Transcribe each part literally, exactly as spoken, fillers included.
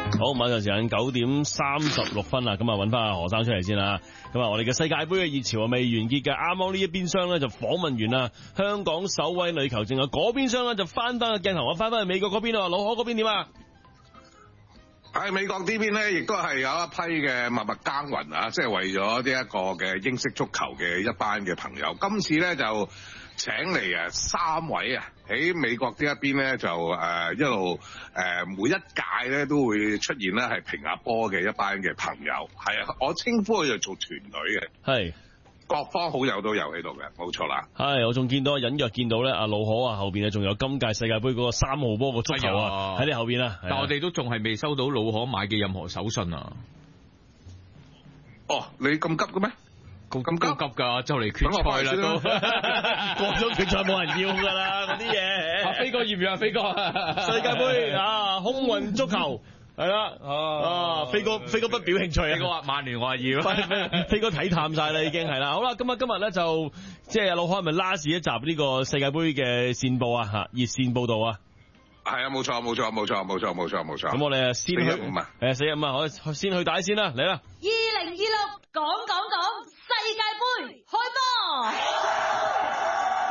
好，晚上時間九點三十六分啦，咁啊揾翻阿何生出嚟先啦。咁啊，我哋嘅世界盃嘅熱潮啊未完結嘅，啱啱呢一邊廂咧就訪問完啦，香港首位女球證啊，嗰邊廂咧就翻翻個鏡頭，我翻翻去美國嗰邊咯，老何嗰邊點啊？ 喺美國呢邊咧，亦都係有一批嘅默默耕耘啊，即係為咗呢一個嘅英式足球嘅一班嘅朋友。今次咧就請嚟啊三位啊，喺美國呢一邊咧就誒、呃、一路誒、呃、每一屆咧都會出現咧係評下波嘅一班嘅朋友。係啊，我稱呼佢就做團隊嘅。 係。 各方好友都有喺度嘅，冇錯啦。 係，我仲見到隱約見到咧，阿老何啊後邊啊仲有今屆世界盃嗰個三號波個足球啊喺你後邊啊。 但我哋都仲係未收到老何買嘅任何手信啊。 哦，你咁急嘅咩？ 咁咁急急㗎，就嚟決賽啦都。 過咗決賽冇人要㗎啦，嗰啲嘢。 阿飛哥要唔要啊？飛哥， 世界盃啊，空運足球。係啦，啊，飛哥，飛哥不表興趣啊！ 飛哥話曼聯我話要， 飛哥睇淡晒啦，已經係啦。好啦，咁啊，今日咧就即係老何係咪 last 一集呢個世界盃嘅線報啊？吓，熱線報道啊！ 係啊，冇錯，冇錯，冇錯，冇錯，冇錯，冇錯。 咁我哋啊先去，誒，四日五啊，我先去打先啦，嚟啦！ 二零二六講講講世界盃開波。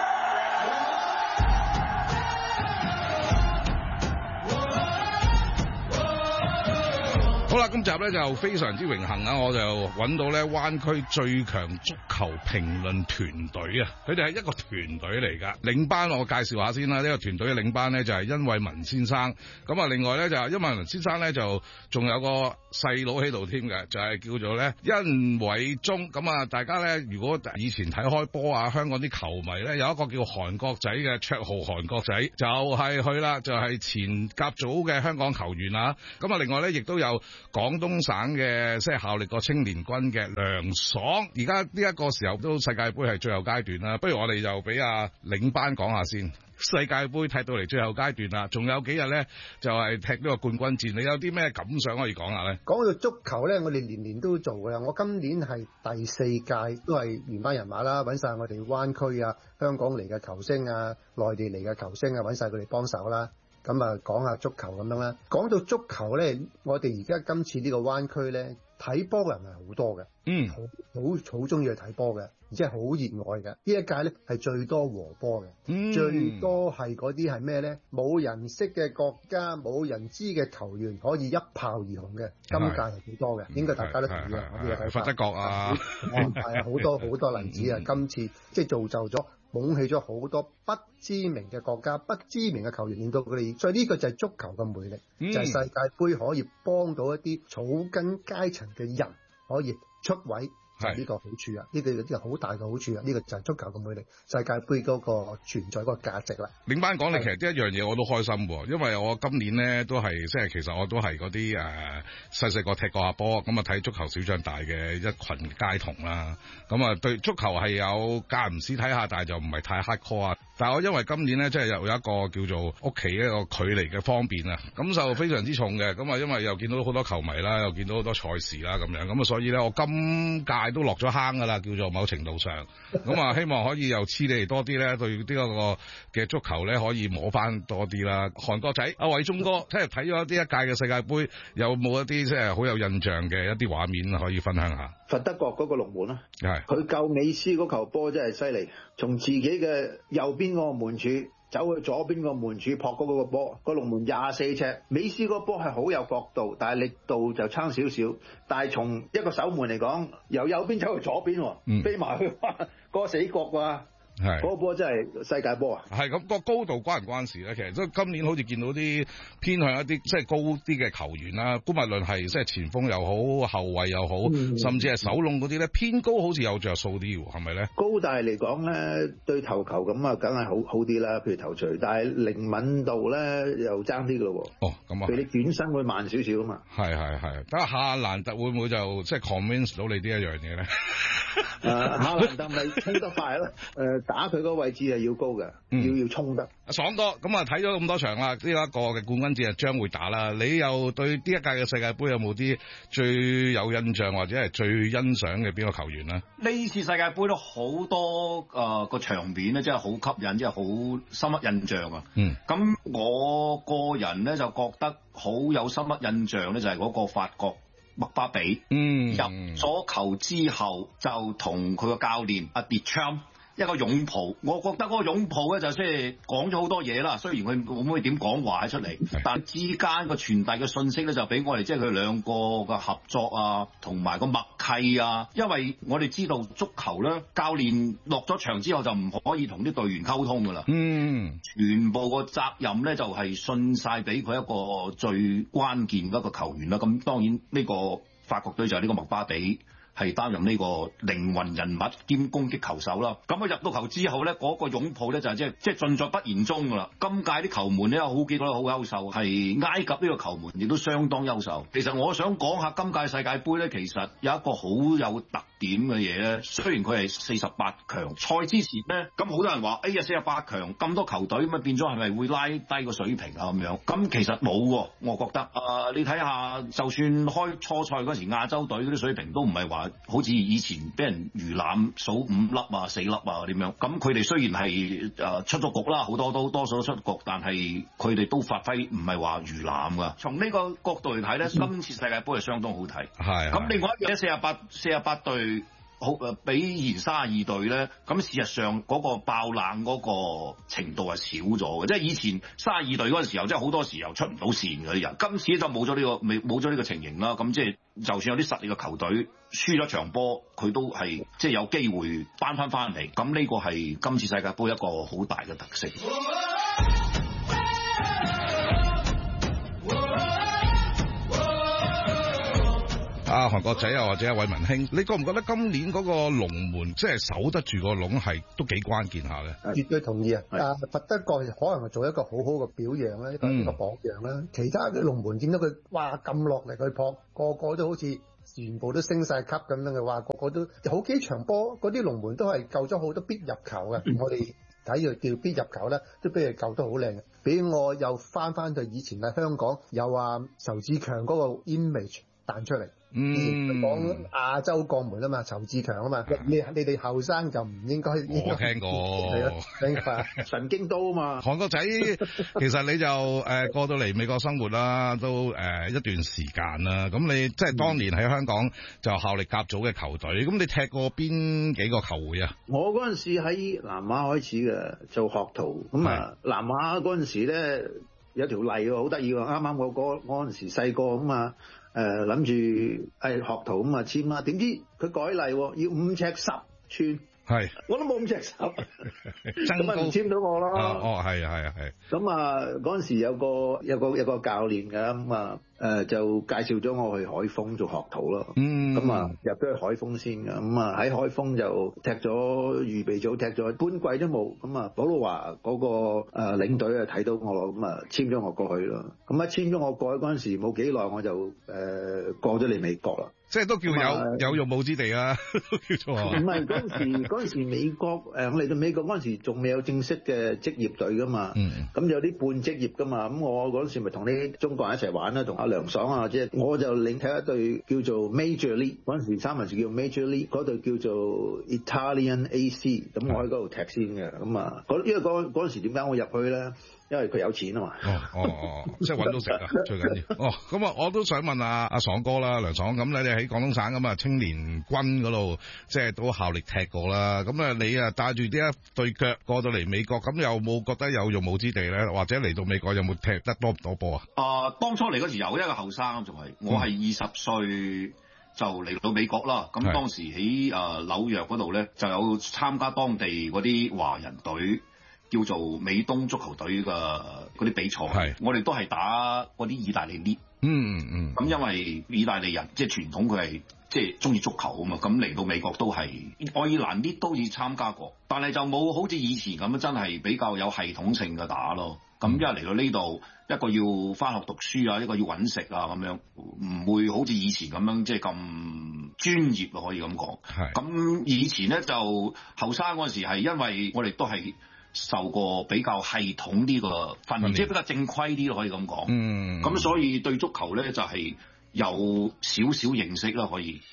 好啦，今集咧就非常之榮幸啊！我就揾到咧灣區最強足球評論團隊啊！佢哋係一個團隊嚟噶。領班我介紹下先啦，呢、這個團隊嘅領班咧就係殷偉文先生。咁啊，另外咧就係殷偉文先生咧就仲有個細佬喺度添嘅，就係、是、叫做咧殷偉忠。咁啊，大家咧如果以前睇開波啊，香港啲球迷咧有一個叫韓國仔嘅綽號，韓國仔就係佢啦，就係、是、前甲組嘅香港球員啊。咁啊，另外咧亦都有廣東省嘅即係效力過青年軍嘅梁爽，而家呢一個時候都世界盃係最後階段啦，不如我哋就俾阿領班講下先。世界盃踢到嚟最後階段啦，仲有幾日咧就係、是、踢呢個冠軍戰，你有啲咩感想可以講下咧？ 講到足球咧，我哋年年都做㗎啦。我今年係第四屆，都係原班人馬啦，揾晒我哋灣區啊、香港嚟嘅球星啊、內地嚟嘅球星啊，揾晒佢哋幫手啦。咁啊，講下足球咁樣啦。講到足球咧，我哋而家今次呢個灣區咧，睇波嘅人係好多嘅，嗯，好好好中意去睇波嘅，而且係好熱愛嘅。呢一屆咧係最多和波嘅，嗯，最多係嗰啲係咩咧？冇人識嘅國家，冇人知嘅球員可以一炮而紅嘅。今屆係幾多嘅？應該大家都同意啊！我哋嘅睇法。 法德國啊， 係啊，好多好多例子啊！今次即係造就咗。捧起咗好多不知名嘅國家、不知名嘅球員，令到佢哋，所以呢個就係足球嘅魅力，嗯、就係世界盃可以幫到一啲草根階層嘅人可以出位。就係呢個好處啊！呢、這個呢個好大嘅好處啊！呢、這個就係足球嘅魅力，世界盃嗰個存在嗰個價值啦。 領班講你其實呢一樣嘢我都開心喎，因為我今年咧都係即係其實我都係嗰啲誒細細個踢過下波，咁啊睇足球小將大嘅一群街童啦。咁啊對足球係有間唔時睇下，但係就唔係太 hardcore 啊。但係我因為今年咧即係又有一個叫做屋企一個距離嘅方便啊，咁就非常之重嘅。咁啊因為又見到好多球迷啦，又見到好多賽事啦咁樣，咁啊所以咧我今屆都落咗坑噶啦，叫做某程度上，咁啊希望可以又黐你哋多啲咧，對呢個嘅足球咧可以摸翻多啲啦。韓國仔阿偉忠哥，即係睇咗一啲一屆嘅世界盃，有冇一啲即係好有印象嘅一啲畫面可以分享下？ 佛德國嗰個龍門啊， 係佢救美斯嗰球波真係犀利，從自己嘅右邊嗰個門柱走去左邊個門柱撲嗰個波，個龍門廿四尺，美斯嗰個波係好有角度，但係力度就差少少。但係從一個守門嚟講，由右邊走去左邊，嗯、飛埋去嗰個死角啊！係嗰個波真係世界波啊！ 係咁，個高度關唔關事咧？其實即係今年好似見到啲偏向一啲即係高啲嘅球員啦，無論係即係前鋒又好，後衛又好，嗯、甚至係手籠嗰啲咧，偏高好似有着數啲喎，係咪咧？ 高大嚟講咧，對頭球咁啊，梗係好好啲啦。譬如頭槌，但係靈敏度咧又爭啲噶咯。哦，咁啊，譬如你轉身會慢少少啊嘛。 係係係，等下夏蘭特會唔會就即係 convince 到你呢一樣嘢咧？ 誒，夏蘭特咪衝得快咯。誒。 打佢個位置係要高嘅， 嗯、 要要衝得。 阿爽哥，咁啊睇咗咁多場啦，呢、這、一個嘅冠軍戰啊將會打啦。你又對呢一屆嘅世界盃有冇啲最有印象或者係最欣賞嘅邊個球員呢？ 呢次世界盃都好多誒個、呃、場面咧，真係好吸引，真係好深刻印象啊！嗯，咁我個人咧就覺得好有深刻印象咧，就係嗰個法國麥巴比，嗯，入咗球之後就同佢個教練阿 Deschamps一個擁抱，我覺得嗰個擁抱咧就即係講咗好多嘢啦。雖然佢冇乜點講話出嚟，但之間個傳遞嘅信息咧就俾我哋即係佢兩個嘅合作啊，同埋個默契啊。因為我哋知道足球咧，教練落咗場之後就唔可以同啲隊員溝通噶啦。嗯，全部個責任咧就係信晒俾佢一個最關鍵嘅一個球員啦。咁當然呢個法國隊就係呢個麥巴比。係擔任呢個靈魂人物兼攻擊球手啦。咁佢入到球之後咧，嗰、那個擁抱咧就係即係即係盡在不言中噶啦。今屆啲球門咧有好幾個都好優秀，係埃及呢個球門亦都相當優秀。其實我想講下今屆世界盃咧，其實有一個好有特點嘅嘢咧。雖然佢係四十八強賽之前咧，咁好多人話：哎呀，四十八強咁多球隊，咁啊變咗係咪會拉低個水平啊？咁樣咁其實冇喎，我覺得。誒、呃，你睇下，就算開初賽嗰時亞洲隊嗰啲水平都唔係話。好似以前俾人魚腩數五粒啊、四粒啊點樣，咁佢哋雖然係誒出咗局啦，好多都多數都出局，但係佢哋都發揮唔係話魚腩噶。從呢個角度嚟睇咧，今次世界盃係相當好睇。係。咁另外一樣，四十八四十八隊好誒，比前三十二隊咧，咁事實上嗰個爆冷嗰個程度係少咗嘅，即係以前三十二隊嗰陣時候，即係好多時候出唔到線嗰啲人，今次就冇咗呢個未冇咗呢個情形啦。咁即係就算有啲實力嘅球隊輸咗場波，佢都係即係有機會扳翻翻嚟。咁呢個係今次世界盃一個好大嘅特色。 啊，韓國仔啊，或者阿偉文兄，你覺唔覺得今年嗰個龍門即係守得住個籠係都幾關鍵下咧？ 絕對同意啊！啊，佛德國可能係做一個好好嘅表樣啦，一個一個榜樣啦。其他嘅龍門見到佢哇咁落力去撲，個個都好似全部都升晒級咁樣嘅話，個個都好幾場波，嗰啲龍門都係救咗好多必入球嘅。嗯、我哋睇佢叫必入球咧，都俾佢救得好靚嘅。俾我又翻翻到以前喺香港有啊仇志強嗰個 image 彈出嚟。嗯，講亞洲國門啊嘛，仇志強啊嘛，你你哋後生就唔應該。 我聽過， 係咯，聽過神經刀啊嘛。 韓國仔，其實你就誒、呃、過到嚟美國生活啦，都誒、呃、一段時間啦。咁你即係當年喺香港就效力甲組嘅球隊，咁你踢過邊幾個球會啊？ 我嗰陣時喺南華開始嘅做學徒，咁啊南華嗰陣時咧有條例喎，好得意喎。啱啱我嗰嗰陣時細個咁啊。誒諗住係學徒咁啊簽啦，點知佢改例要五尺十寸，係我都冇五尺十，咁咪唔簽到我咯。 哦，係啊，係啊，係。 咁啊嗰陣時有個有個有個教練㗎，咁啊誒就介紹咗我去海豐做學徒咯。嗯，咁啊入咗去海豐先㗎，咁啊喺海豐就踢咗預備組，踢咗半季都冇。咁啊保羅華嗰個誒領隊啊睇到我咯，咁啊簽咗我過去咯。咁啊簽咗我過去嗰陣時冇幾耐，我就誒、呃、過咗嚟美國啦。 即係都叫有有用武之地啊，都叫做。唔係嗰陣時，嗰陣時美國誒，我嚟到美國嗰陣時仲未有正式嘅職業隊噶嘛。嗯。咁有啲半職業噶嘛。咁我嗰陣時咪同啲中國人一齊玩啦，同阿梁爽啊，即係我就領踢一隊叫做 Major League，嗰陣時三文治叫 Major League，嗰隊叫做 Italian A C，咁我喺嗰度踢先嘅。咁啊，因為嗰嗰陣時點解我入去咧？因為佢有錢啊嘛。哦哦哦，即係揾到食啊，最緊要。哦，咁啊，我都想問阿阿爽哥啦，梁爽，咁你哋喺廣東省咁啊，青年軍嗰度即係都效力踢過啦。咁啊，你啊帶住呢一對腳過到嚟美國，咁有冇覺得有用武之地咧？或者嚟到美國有冇踢得多唔多波啊？啊、 呃，當初嚟嗰時有一個後生仲係，我係二十歲就嚟到美國啦。咁、嗯、當時喺誒紐約嗰度咧，就有參加當地嗰啲華人隊。叫做美東足球隊嘅嗰啲比賽，我哋都係打嗰啲意大利 league。嗯嗯。咁因為意大利人即係傳統，佢係即係中意足球啊嘛。咁嚟到美國都係愛爾蘭 league 都好似參加過，但係就冇好似以前咁樣真係比較有系統性嘅打咯。咁因為嚟到呢度，一個要返學讀書啊，一個要揾食啊咁樣，唔會好似以前咁樣即係咁專業咯，可以咁講。係。咁以前咧就後生嗰陣時係因為我哋都係受過比較系統啲個訓練，即係比較正規啲咯，可以咁講。嗯。咁所以對足球咧就係有少少認識啦，可以。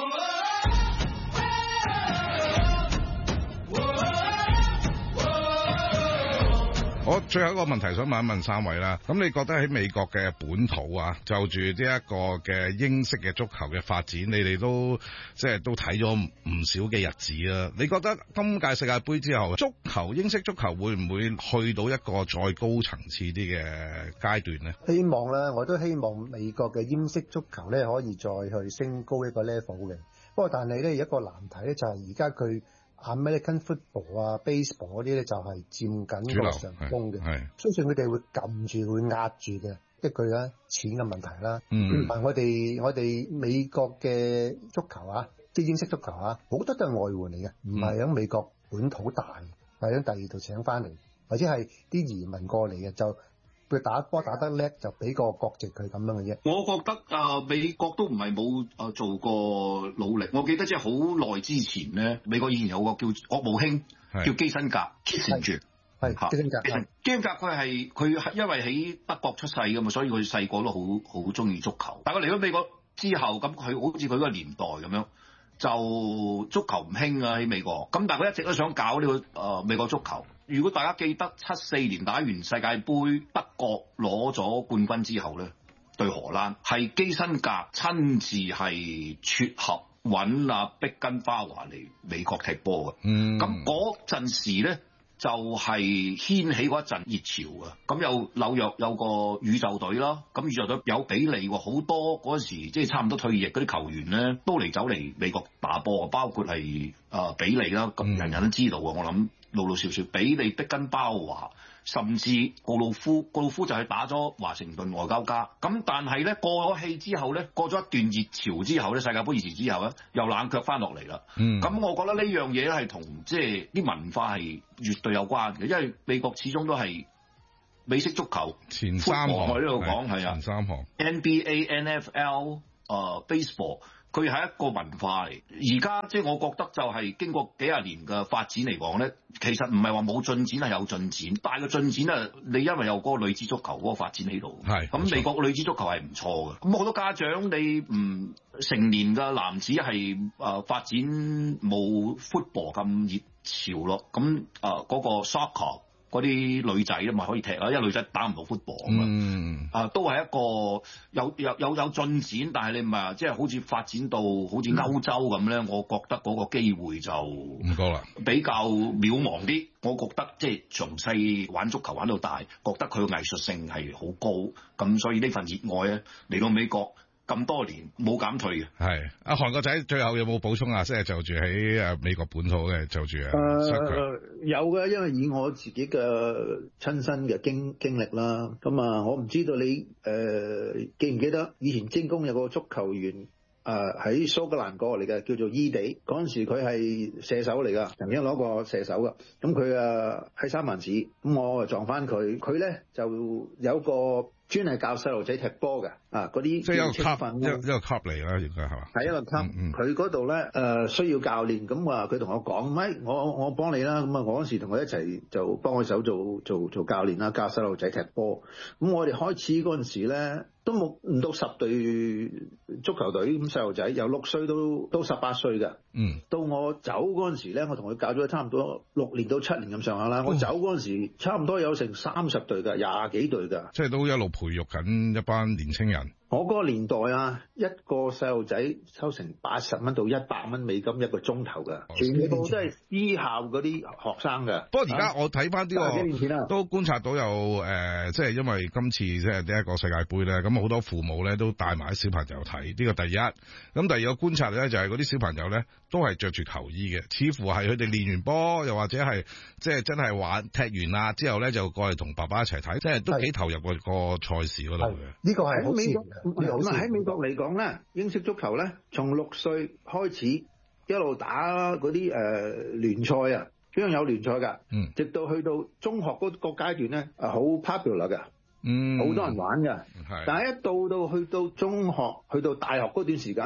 我最後一個問題想問一問三位啦，咁你覺得喺美國嘅本土啊，就住呢一個嘅英式嘅足球嘅發展，你哋都即係都睇咗唔少嘅日子啦。你覺得今屆世界盃之後，足球英式足球會唔會去到一個再高層次啲嘅階段呢？ 希望啦，我都希望美國嘅英式足球咧可以再去升高一個 level 嘅。不過但係咧有一個難題咧，就係而家佢American football 啊 baseball 嗰啲咧就係佔緊個上風嘅，相信佢哋會撳住會壓住嘅，一句啦，錢嘅問題啦。嗯，但我哋我哋美國嘅足球啊，即係英式足球啊，好多都係外援嚟嘅，唔係喺美國本土大，係喺第二度請翻嚟，或者係啲移民過嚟嘅就。佢打波打得叻就俾個國籍佢咁樣嘅啫。 我覺得啊、呃，美國都唔係冇啊做過努力。我記得即係好耐之前咧，美國以前有個叫國務卿叫基辛格 Kissinger， 係基辛格。基辛格佢係佢係因為喺德國出世㗎嘛，所以佢細個都好好中意足球。但係佢嚟咗美國之後，咁佢好似佢嗰個年代咁樣，就足球唔興啊喺美國。咁但係佢一直都想搞呢、這個誒、呃、美國足球。如果大家記得七四年打完世界盃，德國攞咗冠軍之後咧，對荷蘭係基辛格親自係撮合揾阿碧根包華嚟美國踢波嘅。嗯，咁嗰陣時咧就係、是、掀起嗰一陣熱潮啊！咁有紐約有個宇宙隊啦，咁宇宙隊有比利喎，好多嗰時即係差唔多退役嗰啲球員咧，都嚟走嚟美國打波啊，包括係啊、呃、比利啦，咁人人都知道啊，我諗。老老少少，比利、碧根包華，甚至告魯夫，告魯夫就係打咗華盛頓外交家。咁但係咧過咗氣之後咧，過咗一段熱潮之後咧，世界盃熱潮之後咧，又冷卻翻落嚟啦。嗯，咁我覺得呢樣嘢咧係同即係啲文化係絕對有關嘅，因為美國始終都係美式足球前三行， 我呢度講係啊， 前三行 N B A、N F L、呃、baseball。佢係一個文化嚟，而家即係我覺得就係經過幾廿年嘅發展嚟講咧，其實唔係話冇進展，係有進展，但係個進展啊，你因為有嗰個女子足球嗰個發展喺度，係咁美國女子足球係唔錯嘅，咁好多家長你唔成年嘅男子係誒發展冇 football 咁熱潮咯，咁誒嗰個 soccer。嗰啲女仔咧咪可以踢啦，因為女仔打唔到 football 啊嘛，嗯、啊都係一個有有有有進展，但係你唔係話即係好似發展到好似歐洲咁咧，嗯、我覺得嗰個機會就唔高啦，比較渺茫啲。我覺得即係從細玩足球玩到大，覺得佢嘅藝術性係好高，咁所以呢份熱愛咧嚟到美國。咁多年冇減退嘅。係阿韓國仔最後有冇補充啊？即係就住喺誒美國本土嘅就住啊。 誒有嘅，因為以我自己嘅親身嘅經經歷啦，咁啊，我唔知道你誒、呃、記唔記得以前精工有個足球員。誒喺蘇格蘭過嚟嘅，叫做伊地，嗰陣時佢係射手嚟噶，曾經攞過射手噶。咁佢誒喺三藩市，咁我撞翻佢，佢咧就有個專係教細路仔踢波嘅，啊嗰啲即係一個級，一一個級嚟啦，應該係嘛？係一個級，佢嗰度咧誒需要教練，咁話佢同我講，喂，我我幫你啦，咁啊我嗰時同佢一齊就幫佢手做做做教練啦，教細路仔踢波。咁我哋開始嗰陣時咧。都冇唔到十隊足球隊咁細路仔，由六歲到到十八歲嘅。嗯，到我走嗰陣時咧，我同佢教咗差唔多六年到七年咁上下啦。我走嗰陣時，差唔多有成三十隊㗎，廿幾隊㗎。即係都一路培育緊一班年青人。我嗰個年代啊，一個細路仔收成八十蚊到一百蚊美金一個鐘頭㗎，全部都係私校嗰啲學生㗎。不過而家我睇翻啲個都觀察到有誒、呃，即係因為今次即係呢一個世界盃咧，咁好多父母咧都帶埋啲小朋友睇，呢、這個第一。咁第二個觀察咧就係嗰啲小朋友咧都係着住球衣嘅，似乎係佢哋練完波，又或者係即係真係玩踢完啦之後咧就過嚟同爸爸一齊睇，即係都幾投入個個賽事嗰度嘅。呢個係好事嘅。咁喺美國嚟講咧，英式足球咧，從六歲開始一路打嗰啲誒聯賽啊，邊有聯賽㗎？嗯，直到去到中學嗰個階段咧，啊好 popular 㗎，嗯，好多人玩㗎。係，但係一到到去到中學，去到大學嗰段時間咧，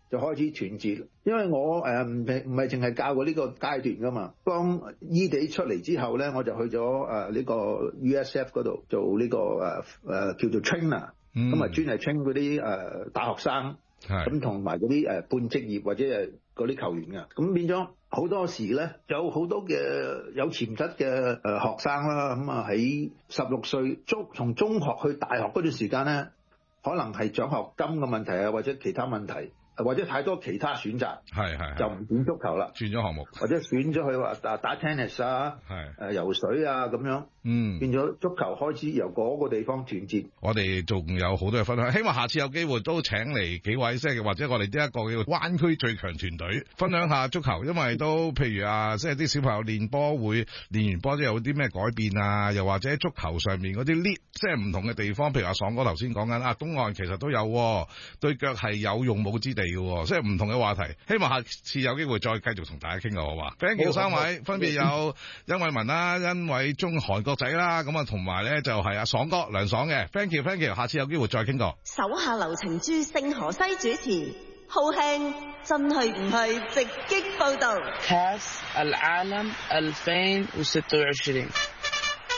就開始斷節。因為我誒唔係唔係淨係教過呢個階段噶嘛。當醫地出嚟之後咧，我就去咗誒呢個 U S F 嗰度做呢、這個誒誒、呃、叫做 trainer，咁啊、嗯、專係 train 嗰啲誒大學生，咁同埋嗰啲誒半職業或者係嗰啲球員嘅。咁變咗好多時咧，有好多嘅有潛質嘅誒學生啦，咁啊喺十六歲中從中學去大學嗰段時間咧，可能係獎學金嘅問題啊，或者其他問題。或者太多其他選擇， 係係就唔選足球啦， 轉咗項目， 或者選咗去話打打 tennis 啊，係誒游水啊咁樣，嗯，變咗足球開始由嗰個地方斷節。 我哋仲有好多嘅分享，希望下次有機會都請嚟幾位，即係或者我哋呢一個叫灣區最強團隊分享下足球，因為都譬如啊，即係啲小朋友練波會練完波之後有啲咩改變啊，又或者足球上面嗰啲 lead，即係唔同嘅地方，譬如阿爽哥頭先講緊啊，東岸其實都有對腳係有用武之地。即係唔同嘅話題，希望下次有機會再繼續同大家傾嘅好嘛？ Thank you 三位，分別有甄偉文啦、甄偉忠、韓國仔啦，咁啊同埋咧就係阿爽哥梁爽嘅。Thank you，Thank you， 下次有機會再傾過。 手下留情珠聖荷西主持，浩慶真係唔係直擊報導。 كأس العالم ألفين وستة وعشرين